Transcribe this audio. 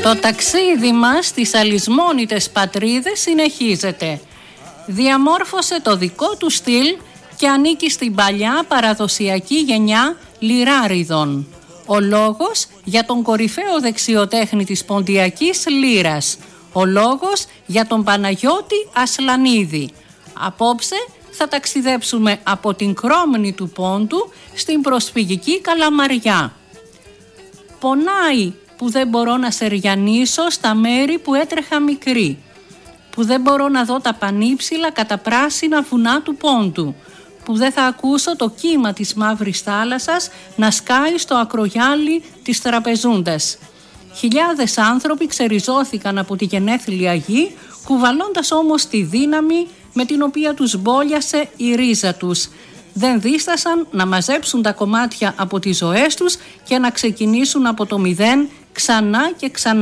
Το ταξίδι μας στις αλυσμόνητες πατρίδες συνεχίζεται. Διαμόρφωσε το δικό του στυλ και ανήκει στην παλιά παραδοσιακή γενιά λιράριδων. Ο λόγος για τον κορυφαίο δεξιοτέχνη της ποντιακής λύρας. Ο λόγος για τον Παναγιώτη Ασλανίδη. Απόψε θα ταξιδέψουμε από την Κρόμνη του Πόντου στην προσφυγική Καλαμαριά. Πονάει που δεν μπορώ να σεριανίσω στα μέρη που έτρεχα μικρή, που δεν μπορώ να δω τα πανύψηλα καταπράσινα βουνά του Πόντου, που δεν θα ακούσω το κύμα της μαύρης θάλασσας να σκάει στο ακρογιάλι της Τραπεζούντας. Χιλιάδες άνθρωποι ξεριζώθηκαν από τη γενέθλια γη, κουβαλώντας όμως τη δύναμη με την οποία τους μπόλιασε η ρίζα τους. Δεν δίστασαν να μαζέψουν τα κομμάτια από τις ζωές τους και να ξεκινήσουν από το μηδέν ξανά και ξανά.